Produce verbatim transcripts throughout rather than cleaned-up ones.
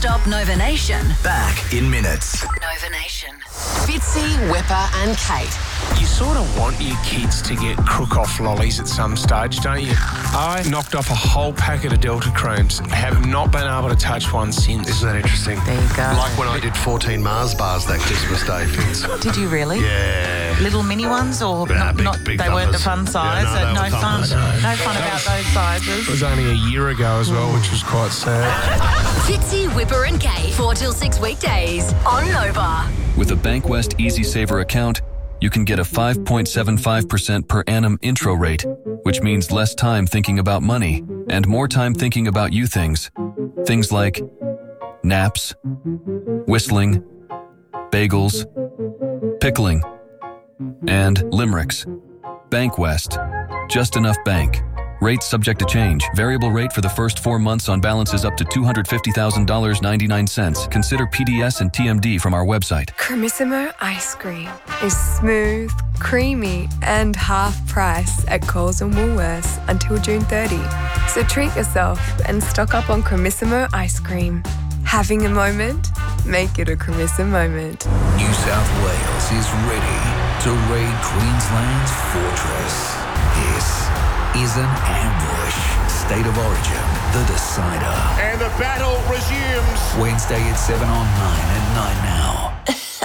Non-stop Nova Nation. Back in minutes. Nova Nation. Fitzy, Whipper and Kate. You sort of want your kids to get crook-off lollies at some stage, don't you? I knocked off a whole packet of Delta Creams. Have not been able to touch one since. Isn't that interesting? There you go. Like when I did fourteen Mars bars that Christmas Day, Fitz. Did you really? Yeah. Little mini ones or Nah, not? big- not big they weren't the thumpers. fun size. Yeah, no, so they no were fun. thumpers. No fun about those It sizes. was only a year ago as well, which was quite sad. Fitzy, Whipper and Kate. four till six weekdays on Nova. With a Bankwest Easy Saver account, you can get a five point seven five percent per annum intro rate, which means less time thinking about money and more time thinking about you things. Things like naps, whistling, bagels, pickling, and limericks. Bankwest. Just enough bank. Rates subject to change. Variable rate for the first four months on balances up to two hundred fifty thousand dollars and ninety-nine cents. Consider P D S and T M D from our website. Cremissimo ice cream is smooth, creamy, and half price at Coles and Woolworths until June thirtieth. So treat yourself and stock up on Cremissimo ice cream. Having a moment? Make it a Cremissa moment. New South Wales is ready to raid Queensland's fortress. This is an ambush. State of Origin, the decider. And the battle resumes. Wednesday at seven on nine and nine now.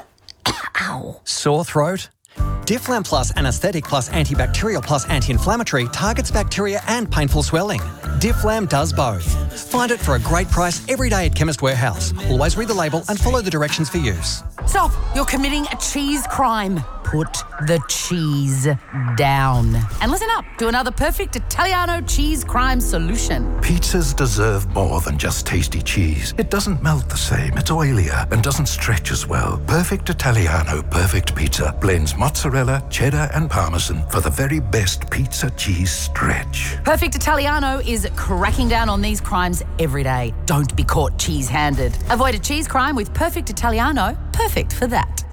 Ow. Sore throat? Difflam Plus Anaesthetic Plus Antibacterial Plus Anti-Inflammatory targets bacteria and painful swelling. Difflam does both. Find it for a great price every day at Chemist Warehouse. Always read the label and follow the directions for use. Stop! You're committing a cheese crime. Put the cheese down. And listen up to another perfect Italiano cheese crime solution. Pizzas deserve more than just tasty cheese. It doesn't melt the same, it's oilier, and doesn't stretch as well. Perfect Italiano Perfect Pizza blends mozzarella, cheddar, and parmesan for the very best pizza cheese stretch. Perfect Italiano is cracking down on these crimes every day. Don't be caught cheese-handed. Avoid a cheese crime with Perfect Italiano. Perfect for that.